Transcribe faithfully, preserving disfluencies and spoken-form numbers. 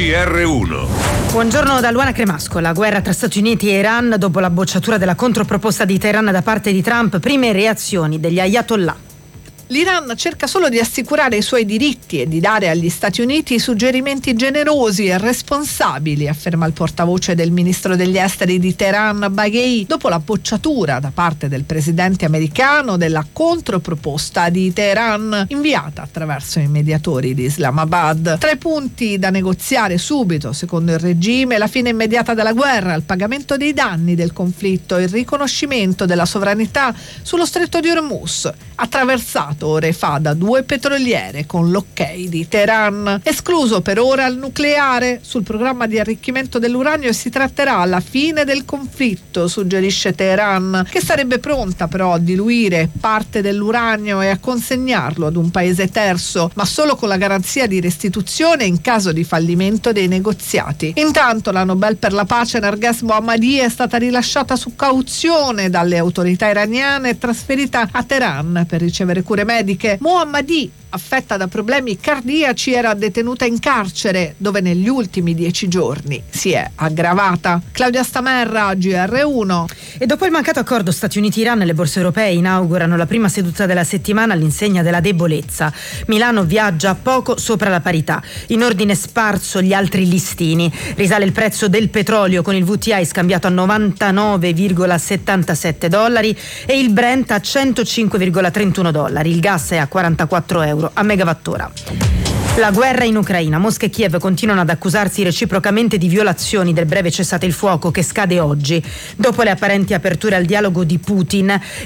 G R uno. Buongiorno da Luana Cremasco. La guerra tra Stati Uniti e Iran dopo la bocciatura della controproposta di Teheran da parte di Trump. Prime reazioni degli ayatollah. L'Iran cerca solo di assicurare i suoi diritti e di dare agli Stati Uniti suggerimenti generosi e responsabili, afferma il portavoce del ministro degli esteri di Teheran, Baghei, dopo la bocciatura da parte del presidente americano della controproposta di Teheran, inviata attraverso i mediatori di Islamabad. Tra i punti da negoziare subito, secondo il regime, la fine immediata della guerra, il pagamento dei danni del conflitto, il riconoscimento della sovranità sullo stretto di Hormuz, attraversato ore fa da due petroliere con l'ok di Teheran. Escluso per ora il nucleare. Sul programma di arricchimento dell'uranio si tratterà alla fine del conflitto, suggerisce Teheran, che sarebbe pronta però a diluire parte dell'uranio e a consegnarlo ad un paese terzo, ma solo con la garanzia di restituzione in caso di fallimento dei negoziati. Intanto la Nobel per la pace Narges Mohammadi è stata rilasciata su cauzione dalle autorità iraniane e trasferita a Teheran per ricevere cure mediche. Mohammadi, affetta da problemi cardiaci, era detenuta in carcere, dove negli ultimi dieci giorni si è aggravata. Claudia Stamerra, G R uno. E dopo il mancato accordo Stati Uniti-Iran, le borse europee inaugurano la prima seduta della settimana all'insegna della debolezza. Milano viaggia poco sopra la parità. In ordine sparso gli altri listini. Risale il prezzo del petrolio, con il W T I scambiato a novantanove virgola settantasette dollari e il Brent a centocinque virgola trentuno dollari. Il gas è a quarantaquattro euro a megawattora. La guerra in Ucraina. Mosca e Kiev continuano ad accusarsi reciprocamente di violazioni del breve cessate il fuoco che scade oggi. Dopo le apparenti aperture al dialogo di Putin,